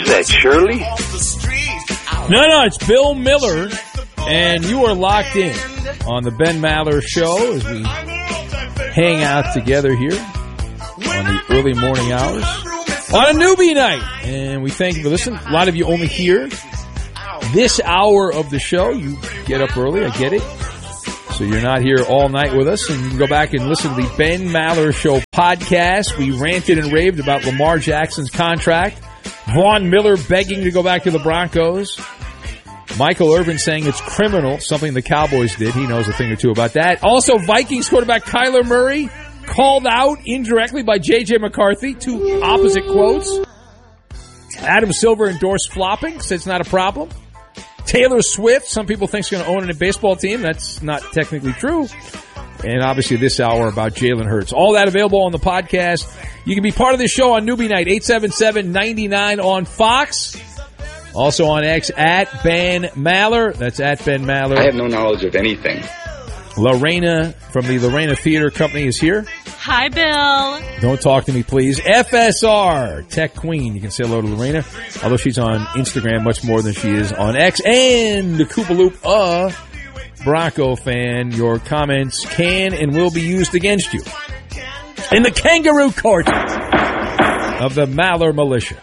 that, Shirley? No, it's Bill Miller, and you are locked in on the Ben Maller Show as we hang out together here on the early morning hours on a newbie night. And we thank you for listening. A lot of you only hear this hour of the show. You get up early, I get it. So you're not here all night with us, and you can go back and listen to the Ben Maller Show podcast. We ranted and raved about Lamar Jackson's contract. Von Miller begging to go back to the Broncos. Michael Irvin saying it's criminal, something the Cowboys did. He knows a thing or two about that. Also, Vikings quarterback Kyler Murray called out indirectly by J.J. McCarthy. Two opposite quotes. Adam Silver endorsed flopping, said it's not a problem. Taylor Swift, some people think is going to own a baseball team. That's not technically true. And obviously this hour about Jalen Hurts. All that available on the podcast. You can be part of this show on Newbie Night, 877-99 on Fox. Also on X, at Ben Maller. That's at Ben Maller. I have no knowledge of anything. Lorena from the Lorena Theater Company is here. Hi, Bill. Don't talk to me, please. FSR, Tech Queen. You can say hello to Lorena, although she's on Instagram much more than she is on X. And the Koopa Loop, Bronco fan. Your comments can and will be used against you in the kangaroo court of the Maller Militia.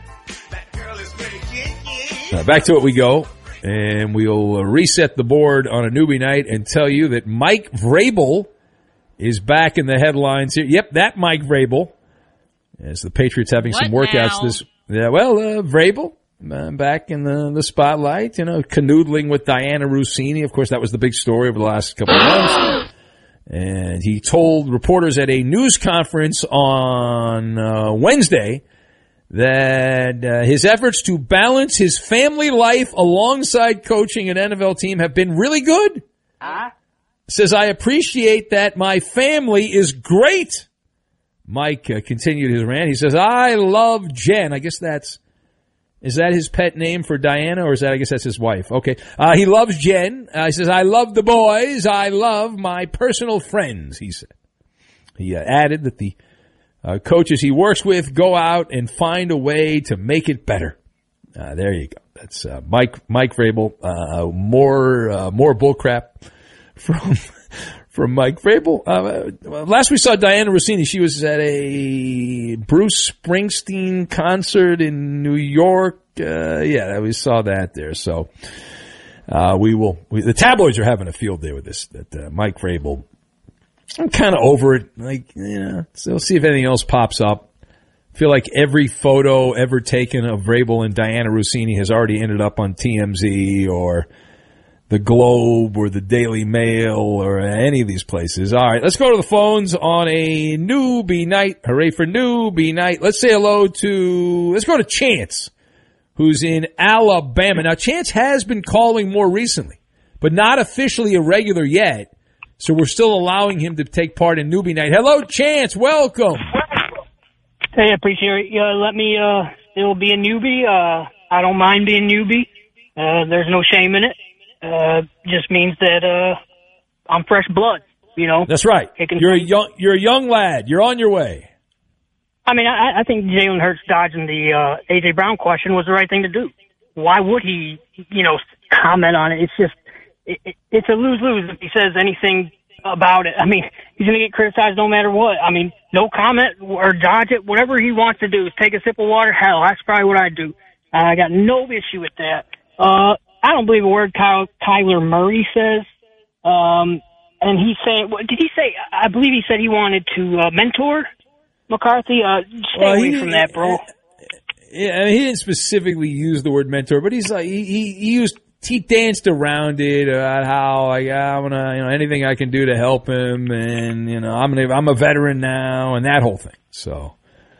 Back to it we go, and we'll reset the board on a newbie night and tell you that Mike Vrabel is back in the headlines here. Yep, that Mike Vrabel. As the Patriots having some workouts Vrabel back in the spotlight, canoodling with Diana Rossini. Of course, that was the big story over the last couple of months. And he told reporters at a news conference on Wednesday that his efforts to balance his family life alongside coaching an NFL team have been really good. Says, I appreciate that my family is great. Mike continued his rant. He says, I love Jen. I guess is that his pet name for Diana, or I guess that's his wife? Okay. He loves Jen. He says, I love the boys. I love my personal friends, he said. He added that the coaches he works with go out and find a way to make it better. There you go. That's Mike Vrabel. More bullcrap from Mike Vrabel. Last we saw Diana Rossini, she was at a Bruce Springsteen concert in New York. We saw that there. So the tabloids are having a field day with this. That Mike Vrabel. I'm kind of over it. So we'll see if anything else pops up. I feel like every photo ever taken of Vrabel and Diana Rossini has already ended up on TMZ or the Globe or the Daily Mail or any of these places. All right, let's go to the phones on a newbie night. Hooray for newbie night. Let's go to Chance, who's in Alabama. Now, Chance has been calling more recently, but not officially a regular yet. So we're still allowing him to take part in Newbie Night. Hello, Chance. Welcome. Hey, I appreciate it. Let me still be a newbie. I don't mind being newbie. There's no shame in it. Just means that I'm fresh blood, That's right. You're a young lad. You're on your way. I mean, I think Jalen Hurts dodging the A.J. Brown question was the right thing to do. Why would he, comment on it? It's just, it's a lose-lose if he says anything about it. I mean, he's going to get criticized no matter what. I mean, no comment or dodge it. Whatever he wants to do is take a sip of water. Hell, that's probably what I'd do. I got no issue with that. I don't believe a word Kyler Murray says. And he's saying, what did he say? I believe he said he wanted to mentor McCarthy. Stay away from that, bro. Yeah, I mean, he didn't specifically use the word mentor, but he's like he danced around it about how I'm gonna anything I can do to help him, and I'm a veteran now, and that whole thing. So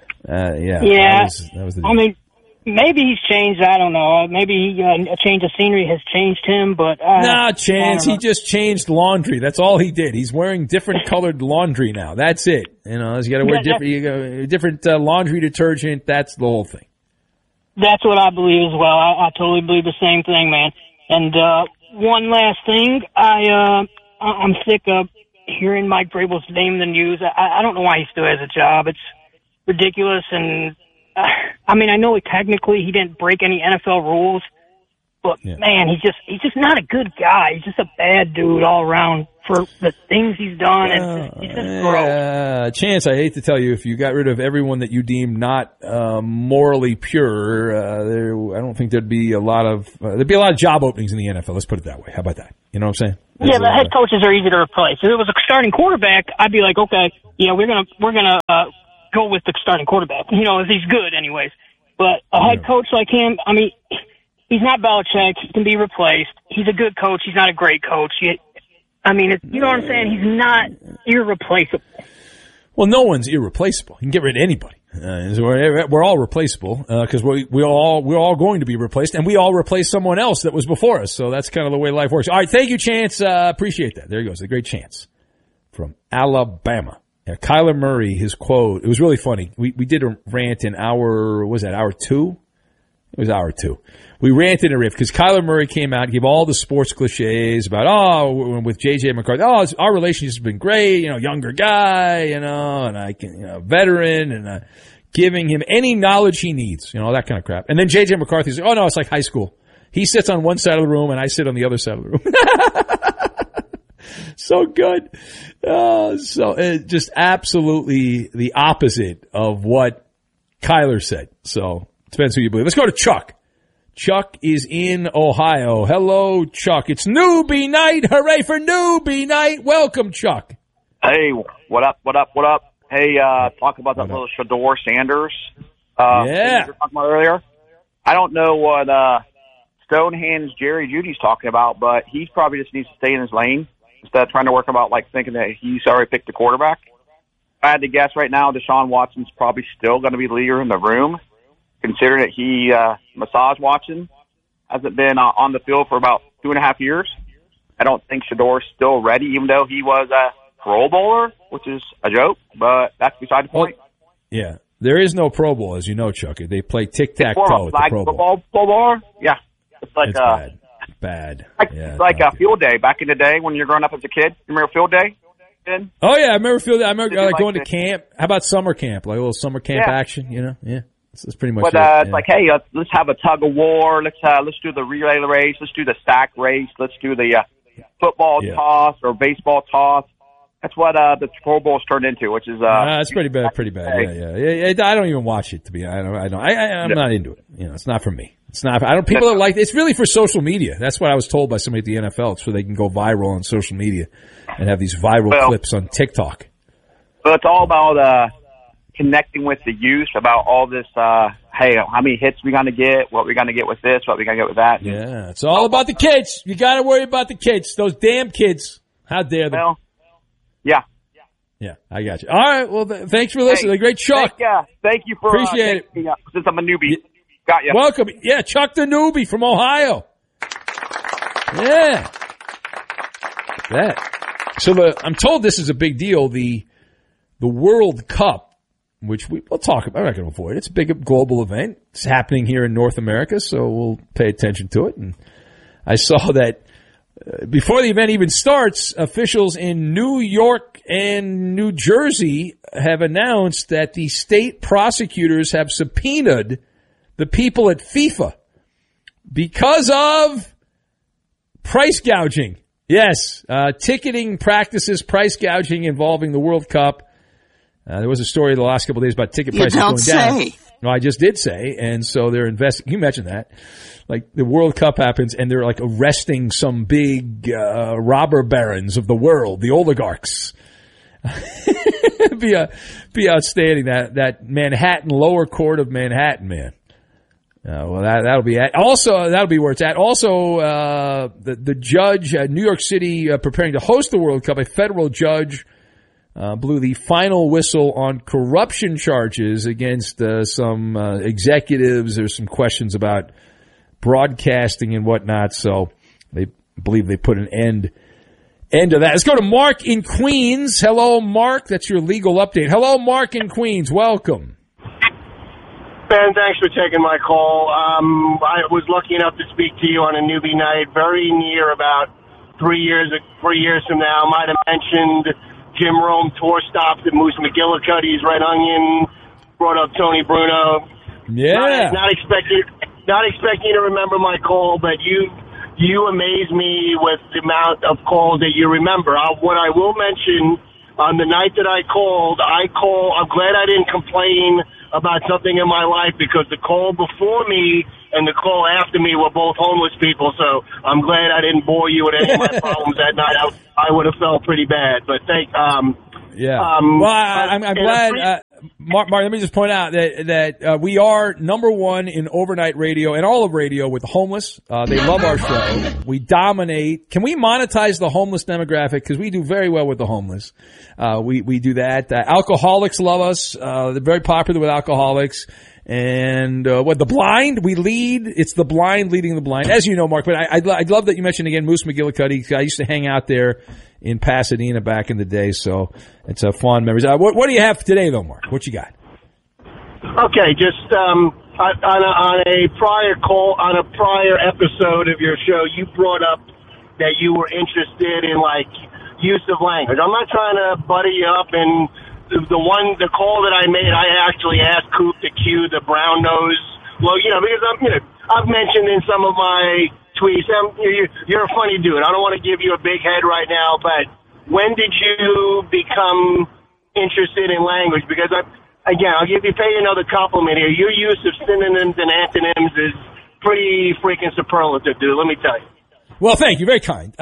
that was the deal. I mean, maybe he's changed. I don't know. Maybe a change of scenery has changed him, but Chance. He just changed laundry. That's all he did. He's wearing different colored laundry now. That's it. You got to wear different laundry detergent. That's the whole thing. That's what I believe as well. I totally believe the same thing, man. And one last thing, I'm sick of hearing Mike Vrabel's name in the news. I don't know why he still has a job. It's ridiculous, and I mean, I know technically he didn't break any NFL rules, but man, he's just not a good guy. He's just a bad dude all around for the things he's done. And he's just gross. Chance, I hate to tell you, if you got rid of everyone that you deem not morally pure, I don't think there'd be a lot of job openings in the NFL. Let's put it that way. How about that? You know what I'm saying? Yeah, the head coaches are easy to replace. If it was a starting quarterback, I'd be like, okay, yeah, we're gonna go with the starting quarterback. You know, if he's good, anyways. But a head coach like him, I mean, he's not Belichick. He can be replaced. He's a good coach. He's not a great coach. I mean, you know what I'm saying? He's not irreplaceable. Well, no one's irreplaceable. You can get rid of anybody. We're all replaceable because we're all going to be replaced, and we all replace someone else that was before us. So that's kind of the way life works. All right, thank you, Chance. Appreciate that. There he goes, the great Chance from Alabama. Yeah, Kyler Murray, his quote. It was really funny. We did a rant in hour 2? It was hour 2. We ranted and riffed because Kyler Murray came out, gave all the sports cliches about, with J.J. McCarthy, our relationship's been great, younger guy, and I can, veteran, and giving him any knowledge he needs, that kind of crap. And then J.J. McCarthy's like, no, it's like high school. He sits on one side of the room and I sit on the other side of the room. So good. Just absolutely the opposite of what Kyler said. So depends who you believe. Let's go to Chuck. Chuck is in Ohio. Hello, Chuck. It's newbie night. Hooray for newbie night. Welcome, Chuck. Hey, what up? Hey, talk about that little Shedeur Sanders. Yeah. Thing you were talking about earlier. I don't know what Stonehenge Jerry Judy's talking about, but he probably just needs to stay in his lane instead of trying to work about thinking that he's already picked the quarterback. If I had to guess right now, Deshaun Watson's probably still going to be the leader in the room, considering that he massage Watson hasn't been on the field for about 2.5 years. I don't think Shedeur's still ready, even though he was a Pro Bowler, which is a joke, but that's beside the point. Yeah, there is no Pro Bowl, as you know, Chuck. They play tic-tac-toe at the Pro Bowl. Pro Bowl? Yeah. It's like it's bad. Like a field day back in the day when you're growing up as a kid. You remember field day? Oh, yeah, I remember field day. I remember going to camp. How about summer camp? Like a little summer camp action, Yeah. That's pretty much it. It's like, hey, let's have a tug of war. Let's do the relay race. Let's do the sack race. Let's do the football toss or baseball toss. That's what the Pro Bowl's turned into, which is that's pretty bad. Yeah. I don't even watch it, to be honest. I'm not into it. It's not for me. It's not. People that like it's really for social media. That's what I was told by somebody at the NFL. It's so they can go viral on social media and have these viral clips on TikTok. Well, it's all about connecting with the youth about all this. Hey, how many hits we gonna get? What we gonna get with this? What we gonna get with that? Yeah, it's all about the kids. You got to worry about the kids. Those damn kids. How dare them? Well, yeah, I got you. All right, well, thanks for listening. Hey, great Chuck. Thank you for appreciate it. Since I'm a newbie, got you. Welcome. Yeah, Chuck the newbie from Ohio. Yeah, that. So I'm told this is a big deal. The World Cup, which we'll talk about. I'm not going to avoid it. It's a big global event. It's happening here in North America, so we'll pay attention to it. And I saw that before the event even starts, officials in New York and New Jersey have announced that the state prosecutors have subpoenaed the people at FIFA because of price gouging. Yes, ticketing practices, price gouging involving the World Cup. There was a story the last couple of days about ticket prices going down. No, I just did say, and so they're investigating. Can you imagine that? Like the World Cup happens, and they're like arresting some big robber barons of the world, the oligarchs. be outstanding. That Manhattan, lower court of Manhattan, man. Well, that'll be at. Also, that'll be where it's at. Also, the judge at New York City preparing to host the World Cup, a federal judge blew the final whistle on corruption charges against some executives. There's some questions about broadcasting and whatnot, so they believe they put an end to that. Let's go to Mark in Queens. Hello, Mark. That's your legal update. Hello, Mark in Queens. Welcome. Ben, thanks for taking my call. I was lucky enough to speak to you on a newbie night very near about 3 years from now. Might have mentioned Jim Rome tour stops at Moose McGillicuddy's Red Onion, brought up Tony Bruno. Yeah. Not expecting you to remember my call, but you amaze me with the amount of calls that you remember. What I will mention, on the night that I'm glad I didn't complain about something in my life, because the call before me and the call after me were both homeless people, so I'm glad I didn't bore you with any of my problems that night. I would have felt pretty bad, but I'm glad. Mark, let me just point out that we are number one in overnight radio and all of radio with the homeless. They love our show. We dominate. Can we monetize the homeless demographic? Because we do very well with the homeless. We do that. Alcoholics love us. They're very popular with alcoholics. And the blind, we lead. It's the blind leading the blind, as you know, Mark. But I love that you mentioned again Moose McGillicuddy. I used to hang out there in Pasadena back in the day, so it's a fond memories. What do you have today, though, Mark? What you got? Okay, just on a prior episode of your show, you brought up that you were interested in use of language. I'm not trying to butter you up, and the call that I made, I actually asked Coop to cue the brown nose. Well, because I've mentioned in some of my tweets, you're a funny dude. I don't want to give you a big head right now, but when did you become interested in language? Because I'll pay you another compliment here. Your use of synonyms and antonyms is pretty freaking superlative, dude. Let me tell you. Well, thank you. Very kind.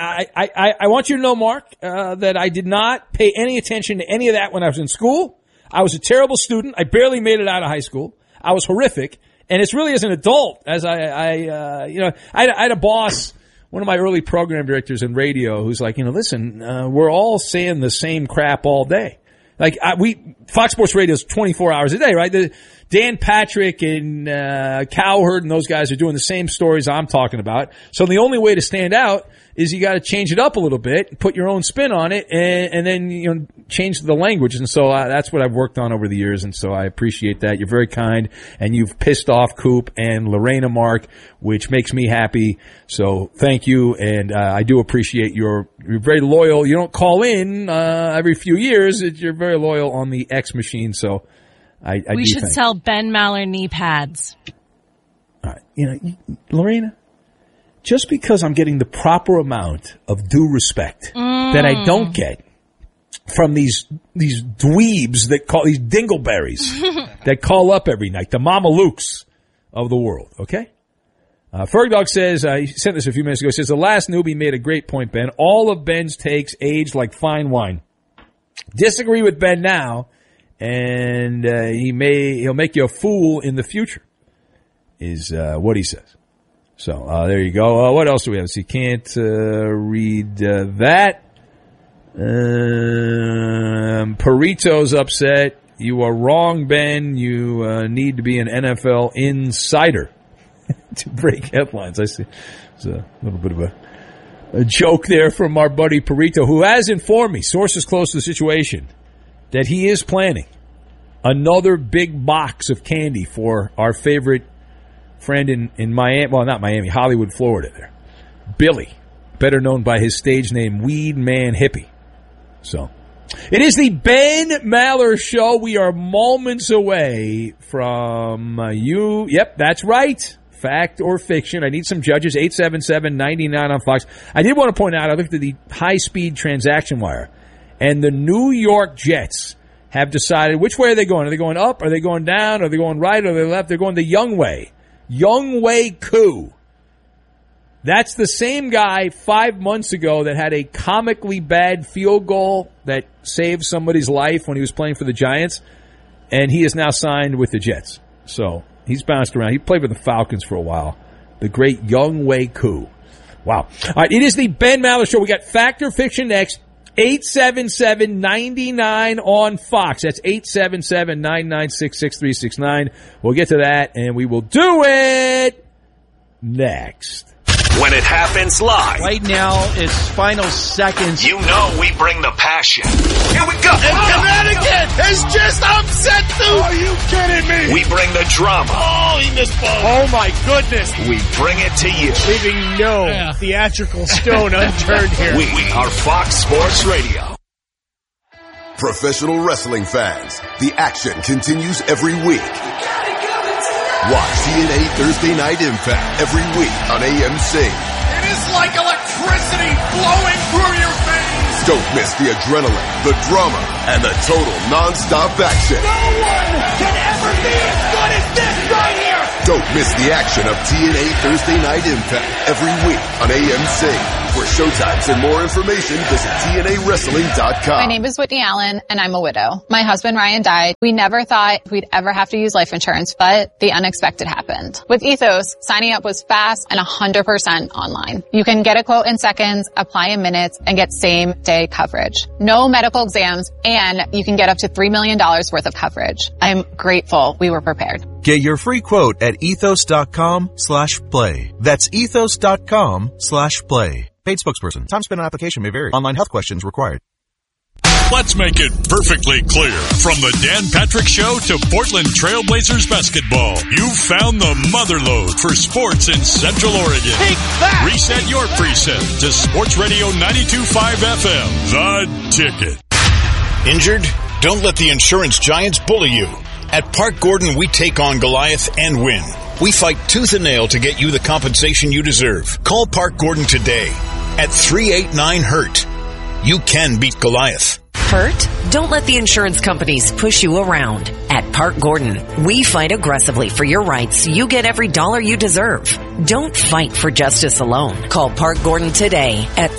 I want you to know, Mark, that I did not pay any attention to any of that when I was in school. I was a terrible student. I barely made it out of high school. I was horrific. And it's really as an adult, as I had a boss, one of my early program directors in radio, who's like, listen, we're all saying the same crap all day. Fox Sports Radio is 24 hours a day, right? Dan Patrick and Cowherd and those guys are doing the same stories I'm talking about. So the only way to stand out is you got to change it up a little bit, put your own spin on it, and then change the language. And so that's what I've worked on over the years, and so I appreciate that. You're very kind, and you've pissed off Coop and Lorena, Mark, which makes me happy. So thank you, and I do appreciate you're very loyal. You don't call in every few years. You're very loyal on the X machine, so we should sell Ben Maller knee pads. All right, Lorena, just because I'm getting the proper amount of due respect that I don't get from these dweebs that call these dingleberries that call up every night, the Mama Lukes of the world, okay? Ferg Dog says, he sent this a few minutes ago, says, the last newbie made a great point, Ben. All of Ben's takes age like fine wine. Disagree with Ben now, and he'll make you a fool in the future, is what he says. So there you go. What else do we have? So you can't read that. Perito's upset. You are wrong, Ben. You need to be an NFL insider to break headlines. I see. It's a little bit of a joke there from our buddy Perito, who has informed me, sources close to the situation, that he is planning another big box of candy for our favorite friend in Miami, well, not Miami, Hollywood, Florida there. Billy, better known by his stage name, Weed Man Hippie. So, it is the Ben Maller Show. We are moments away from you. Yep, that's right. Fact or fiction. I need some judges. 877-99 on Fox. I did want to point out, I looked at the high-speed transaction wire, and the New York Jets have decided which way are they going. Are they going up? Are they going down? Are they going right? Are they left? They're going the Young Way. Young Wei Koo. That's the same guy 5 months ago that had a comically bad field goal that saved somebody's life when he was playing for the Giants, and he is now signed with the Jets. So he's bounced around. He played with the Falcons for a while. The great Young Wei Koo. Wow. All right, it is the Ben Maller Show. We got Fact or Fiction next. 877-99 on Fox. That's 877-996-6369. We'll get to that, and we will do it next. When it happens live. Right now, it's final seconds. You know we bring the passion. Here we go. And Connecticut has just upset Duke. Are you kidding me? We bring the drama. Oh, he missed both. Oh, my goodness. We bring it to you. Leaving no theatrical stone unturned here. We are Fox Sports Radio. Professional wrestling fans, the action continues every week. Watch TNA Thursday Night Impact every week on AMC. It is like electricity flowing through your veins. Don't miss the adrenaline, the drama, and the total non-stop action. No one can ever be as good as this right here. Don't miss the action of TNA Thursday Night Impact every week on AMC. For showtimes and more information, visit TNAWrestling.com. My name is Whitney Allen, and I'm a widow. My husband, Ryan, died. We never thought we'd ever have to use life insurance, but the unexpected happened. With Ethos, signing up was fast and 100% online. You can get a quote in seconds, apply in minutes, and get same-day coverage. No medical exams, and you can get up to $3 million worth of coverage. I'm grateful we were prepared. Get your free quote at ethos.com/play. That's ethos.com/play. Paid spokesperson. Time spent on application may vary. Online health questions required. Let's make it perfectly clear. From the Dan Patrick Show to Portland Trailblazers basketball, you've found the motherlode for sports in Central Oregon. Take that! Reset your preset to Sports Radio 92.5 FM. The Ticket. Injured? Don't let the insurance giants bully you. At Park Gordon, we take on Goliath and win. We fight tooth and nail to get you the compensation you deserve. Call Park Gordon today at 389-HURT. You can beat Goliath. Hurt? Don't let the insurance companies push you around. At Park Gordon, we fight aggressively for your rights so you get every dollar you deserve. Don't fight for justice alone. Call Park Gordon today at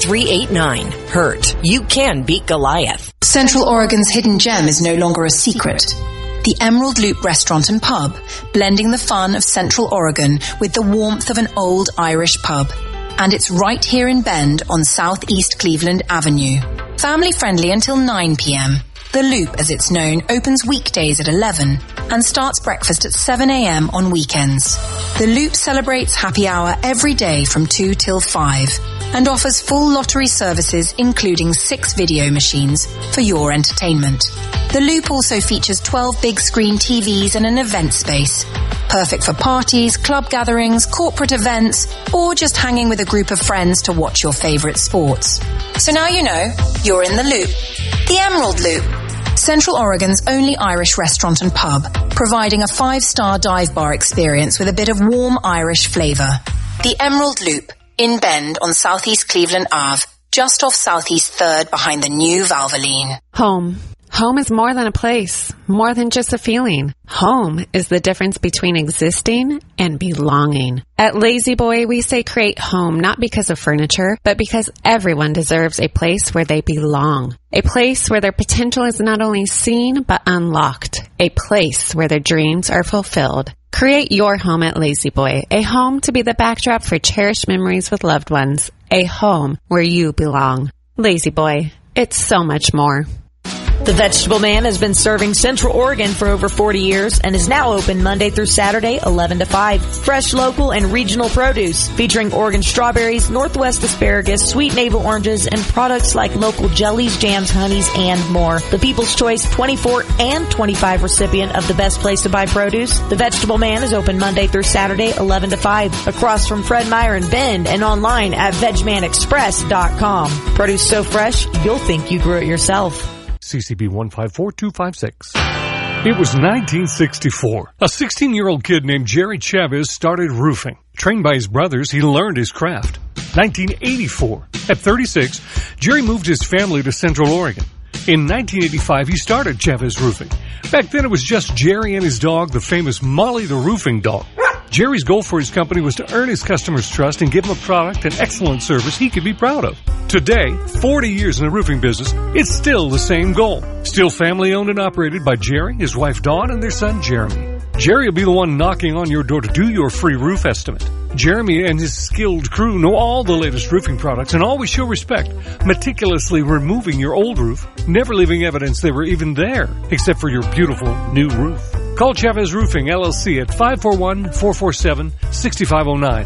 389-HURT. You can beat Goliath. Central Oregon's hidden gem is no longer a secret. The Emerald Loop Restaurant and Pub, blending the fun of Central Oregon with the warmth of an old Irish pub. And it's right here in Bend on Southeast Cleveland Avenue. Family friendly until 9 p.m. The Loop, as it's known, opens weekdays at 11 and starts breakfast at 7 a.m. on weekends. The Loop celebrates happy hour every day from 2 till 5 and offers full lottery services including 6 video machines for your entertainment. The Loop also features 12 big screen TVs and an event space. Perfect for parties, club gatherings, corporate events, or just hanging with a group of friends to watch your favorite sports. So now you know, you're in the Loop. The Emerald Loop. Central Oregon's only Irish restaurant and pub, providing a 5-star dive bar experience with a bit of warm Irish flavor. The Emerald Loop, in Bend on Southeast Cleveland Ave, just off Southeast 3rd behind the new Valvoline. Home. Home is more than a place, more than just a feeling. Home is the difference between existing and belonging. At Lazy Boy, we say create home not because of furniture, but because everyone deserves a place where they belong. A place where their potential is not only seen, but unlocked. A place where their dreams are fulfilled. Create your home at Lazy Boy, a home to be the backdrop for cherished memories with loved ones. A home where you belong. Lazy Boy, it's so much more. The Vegetable Man has been serving Central Oregon for over 40 years and is now open Monday through Saturday, 11 to 5. Fresh, local, and regional produce featuring Oregon strawberries, Northwest asparagus, sweet navel oranges, and products like local jellies, jams, honeys, and more. The People's Choice 24 and 25 recipient of the Best Place to Buy Produce. The Vegetable Man is open Monday through Saturday, 11 to 5. Across from Fred Meyer in Bend and online at VegManExpress.com. Produce so fresh, you'll think you grew it yourself. CCB 154256. It was 1964. A 16-year-old kid named Jerry Chavez started roofing. Trained by his brothers, he learned his craft. 1984. At 36, Jerry moved his family to Central Oregon. In 1985, he started Chavez Roofing. Back then, it was just Jerry and his dog, the famous Molly the Roofing Dog. Jerry's goal for his company was to earn his customers' trust and give them a product and excellent service he could be proud of. Today, 40 years in the roofing business, it's still the same goal. Still family owned and operated by Jerry, his wife Dawn, and their son Jeremy. Jerry will be the one knocking on your door to do your free roof estimate. Jeremy and his skilled crew know all the latest roofing products and always show respect, meticulously removing your old roof, never leaving evidence they were even there, except for your beautiful new roof. Call Chavez Roofing, LLC at 541-447-6509.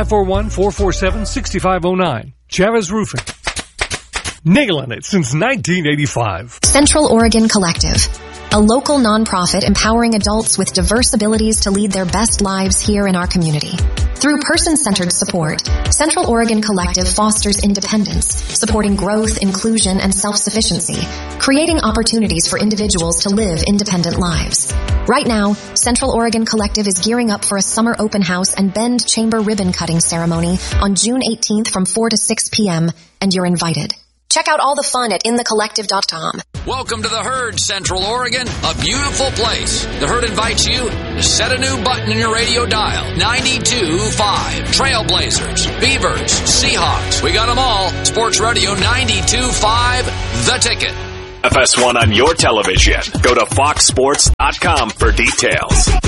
541-447-6509. Chavez Roofing. Nailing it since 1985. Central Oregon Collective, a local nonprofit empowering adults with diverse abilities to lead their best lives here in our community. Through person-centered support, Central Oregon Collective fosters independence, supporting growth, inclusion, and self-sufficiency, creating opportunities for individuals to live independent lives. Right now, Central Oregon Collective is gearing up for a summer open house and bend chamber ribbon cutting ceremony on June 18th from 4 to 6 p.m., and you're invited. Check out all the fun at inthecollective.com. Welcome to the Herd, Central Oregon, a beautiful place. The Herd invites you to set a new button in your radio dial. 92.5. Trailblazers, Beavers, Seahawks. We got them all. Sports Radio 92.5, The Ticket. FS1 on your television. Go to foxsports.com for details.